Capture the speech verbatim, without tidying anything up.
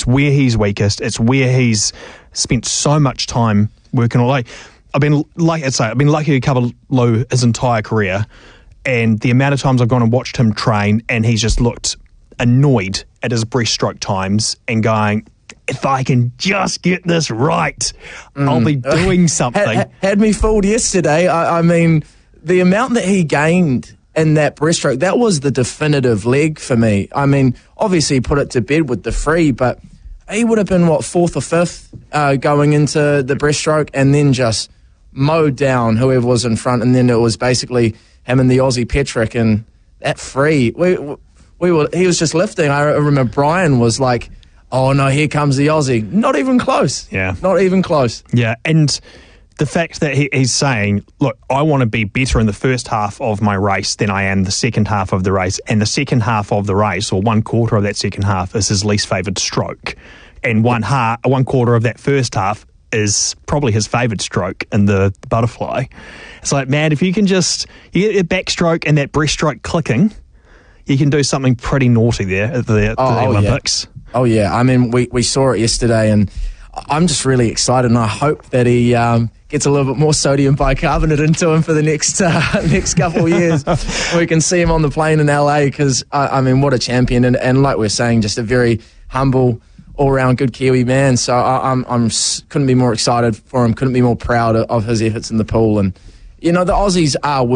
where he's weakest. It's where he's spent so much time working all day. I've been, like I say, I've been lucky to cover Lou his entire career, and the amount of times I've gone and watched him train, and he's just looked annoyed at his breaststroke times and going, if I can just get this right, mm. I'll be doing something. Had, had me fooled yesterday. I, I mean, the amount that he gained in that breaststroke, that was the definitive leg for me. I mean, obviously he put it to bed with the free, but he would have been, what, fourth or fifth uh, going into the breaststroke, and then just mowed down whoever was in front, and then it was basically him and the Aussie Petrick, and that free, we we were he was just lifting. I remember Brian was like, oh no, here comes the Aussie. Not even close. Yeah. Not even close. Yeah, and the fact that he, he's saying, look, I want to be better in the first half of my race than I am the second half of the race, and the second half of the race, or one quarter of that second half, is his least favoured stroke, and one half, one quarter of that first half is probably his favoured stroke in the butterfly. It's like, man, if you can just you get your backstroke and that breaststroke clicking, you can do something pretty naughty there at the, oh, the oh, Olympics. Yeah. Oh, yeah. I mean, we, we saw it yesterday, and I'm just really excited, and I hope that he um, gets a little bit more sodium bicarbonate into him for the next uh, next couple of years. We can see him on the plane in L A, because, I, I mean, what a champion, and, and like we're saying, just a very humble, all-round good Kiwi man. So I, I'm, I'm couldn't be more excited for him, couldn't be more proud of, of his efforts in the pool. And, you know, the Aussies are